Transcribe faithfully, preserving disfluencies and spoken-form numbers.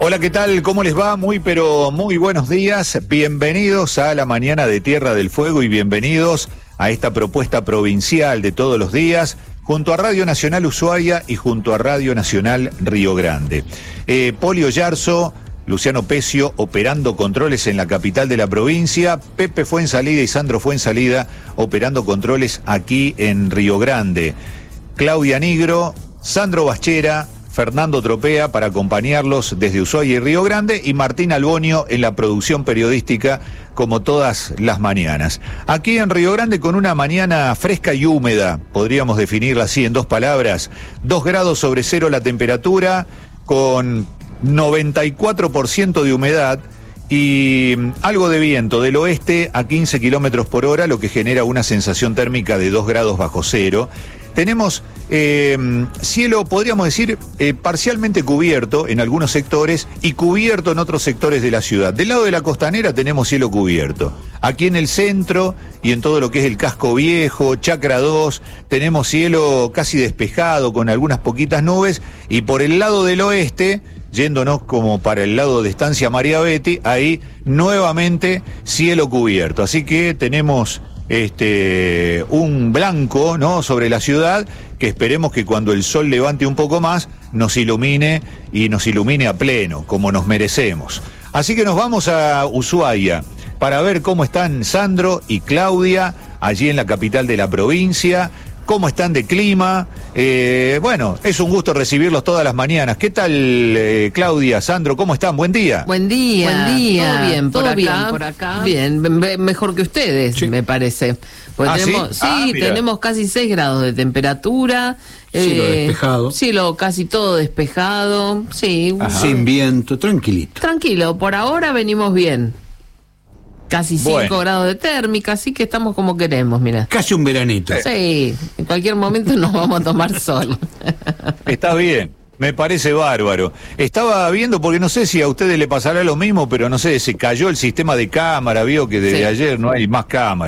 Hola, ¿qué tal? ¿Cómo les va? Muy, pero muy buenos días. Bienvenidos a la mañana de Tierra del Fuego y bienvenidos a esta propuesta provincial de todos los días, junto a Radio Nacional Ushuaia y junto a Radio Nacional Río Grande. Eh, Polio Yarzo, Luciano Pecio operando controles en la capital de la provincia, Pepe Fuensalida y Sandro Fuensalida operando controles aquí en Río Grande. Claudia Nigro, Sandro Baschera, Fernando Tropea para acompañarlos desde Ushuaia y Río Grande y Martín Albonio en la producción periodística como todas las mañanas. Aquí en Río Grande con una mañana fresca y húmeda, podríamos definirla así en dos palabras, dos grados sobre cero la temperatura, con noventa y cuatro por ciento de humedad y algo de viento del oeste a quince kilómetros por hora, lo que genera una sensación térmica de dos grados bajo cero. Tenemos eh, cielo, podríamos decir, eh, parcialmente cubierto en algunos sectores y cubierto en otros sectores de la ciudad. Del lado de la costanera tenemos cielo cubierto. Aquí en el centro y en todo lo que es el casco viejo, Chacra dos, tenemos cielo casi despejado con algunas poquitas nubes. Y por el lado del oeste, yéndonos como para el lado de Estancia María Betty, ahí nuevamente cielo cubierto. Así que tenemos este un blanco, ¿no?, sobre la ciudad, que esperemos que cuando el sol levante un poco más nos ilumine y nos ilumine a pleno, como nos merecemos. Así que nos vamos a Ushuaia para ver cómo están Sandro y Claudia allí en la capital de la provincia, cómo están de clima. Eh, bueno, es un gusto recibirlos todas las mañanas. ¿Qué tal, eh, Claudia, Sandro? ¿Cómo están? Buen día. Buen día. Buen día. Todo bien, por, ¿Todo acá? bien por acá? Bien, me- mejor que ustedes, Sí. me parece. Pues ¿Ah, tenemos, sí? sí, Ah, mira. tenemos casi seis grados de temperatura. Cielo despejado. Cielo casi todo despejado. Sí, Ajá. Sin viento, tranquilito. tranquilo, por ahora venimos bien. Casi cinco Bueno. grados de térmica, así que estamos como queremos, mira. Casi un veranito. Sí, en cualquier momento nos vamos a tomar sol. Está bien, me parece bárbaro. Estaba viendo, porque no sé si a ustedes le pasará lo mismo, pero no sé, se cayó el sistema de cámara, vio que desde Sí. ayer no hay más cámara.